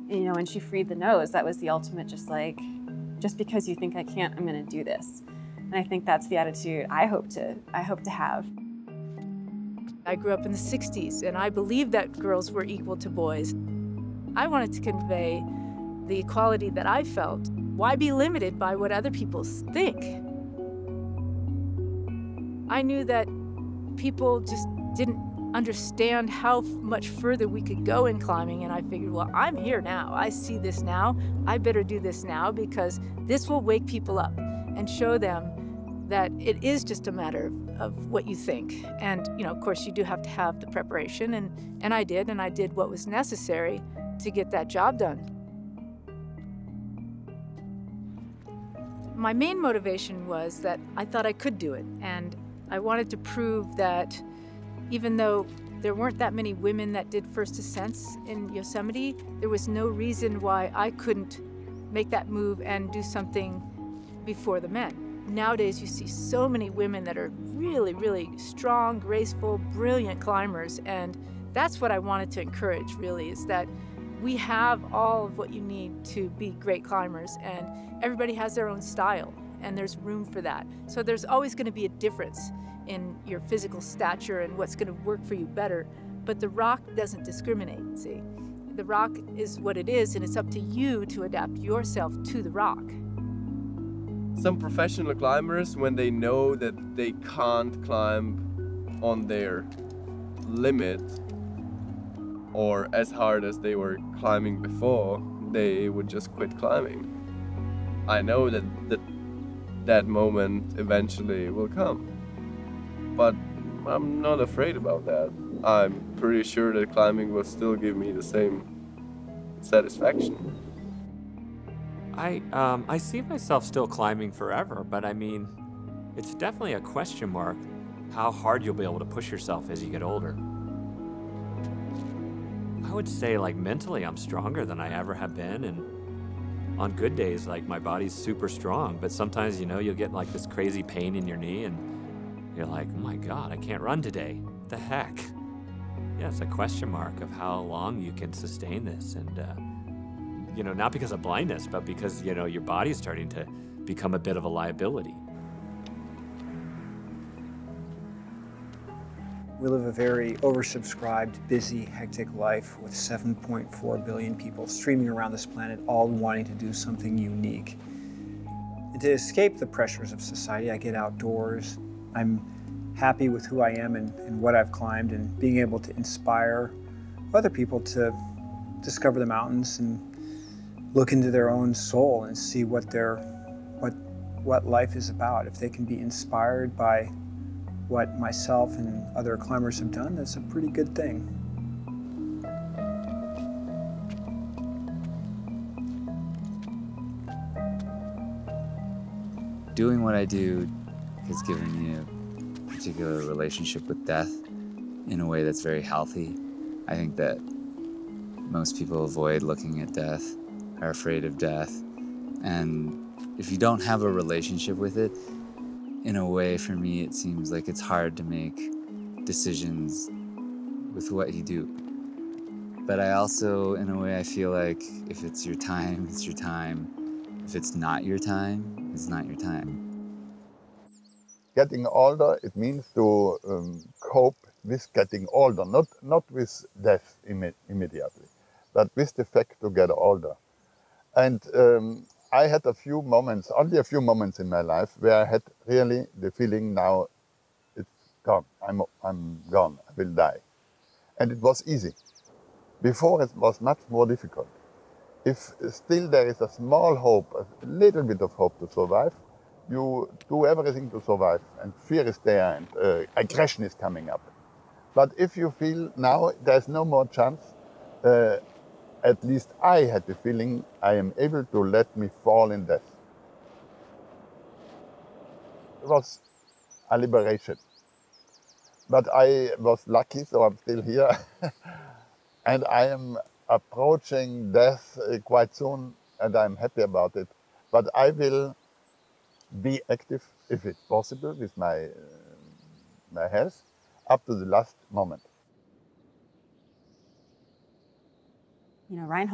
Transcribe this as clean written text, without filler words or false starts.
You know, when she freed the nose, that was the ultimate, just like, just because you think I can't, I'm gonna do this. And I think that's the attitude I hope to have. I grew up in the 60s, and I believed that girls were equal to boys. I wanted to convey the equality that I felt. Why be limited by what other people think? I knew that people just didn't understand how much further we could go in climbing, and I figured, well, I'm here now. I see this now. I better do this now because this will wake people up and show them that it is just a matter of what you think. And, of course, you do have to have the preparation, and I did what was necessary to get that job done. My main motivation was that I thought I could do it, and I wanted to prove that even though there weren't that many women that did first ascents in Yosemite, there was no reason why I couldn't make that move and do something before the men. Nowadays, you see so many women that are really, really strong, graceful, brilliant climbers, and that's what I wanted to encourage, really, is that we have all of what you need to be great climbers, and everybody has their own style, and there's room for that. So there's always going to be a difference in your physical stature and what's going to work for you better, but the rock doesn't discriminate, see? The rock is what it is, and it's up to you to adapt yourself to the rock. Some professional climbers, when they know that they can't climb on their limit or as hard as they were climbing before, they would just quit climbing. I know that moment eventually will come, but I'm not afraid about that. I'm pretty sure that climbing will still give me the same satisfaction. I see myself still climbing forever, but I mean, it's definitely a question mark how hard you'll be able to push yourself as you get older. I would say, like, mentally, I'm stronger than I ever have been, and on good days, like, my body's super strong, but sometimes, you'll get, like, this crazy pain in your knee, and you're like, "Oh my god, I can't run today. What the heck?" Yeah, it's a question mark of how long you can sustain this, and, not because of blindness, but because, your body's starting to become a bit of a liability. We live a very oversubscribed, busy, hectic life with 7.4 billion people streaming around this planet, all wanting to do something unique. And to escape the pressures of society, I get outdoors. I'm happy with who I am and what I've climbed, and being able to inspire other people to discover the mountains and look into their own soul and see what life is about. If they can be inspired by what myself and other climbers have done, that's a pretty good thing. Doing what I do has given me a particular relationship with death in a way that's very healthy. I think that most people avoid looking at death, are afraid of death, and if you don't have a relationship with it, in a way, for me, it seems like it's hard to make decisions with what you do. But I also, in a way, I feel like if it's your time, it's your time. If it's not your time, it's not your time. Getting older, it means to cope with getting older, not with death immediately, but with the fact to get older. And I had only a few moments in my life where I had really the feeling, now it's gone, I'm gone, I will die. And it was easy. Before it was much more difficult. If still there is a small hope, a little bit of hope to survive, you do everything to survive, and fear is there, and aggression is coming up. But if you feel now there's no more chance, at least I had the feeling I am able to let me fall in death. It was a liberation. But I was lucky, so I'm still here. And I am approaching death quite soon, and I'm happy about it. But I will be active, if it's possible, with my health, up to the last moment. You know, Reinhold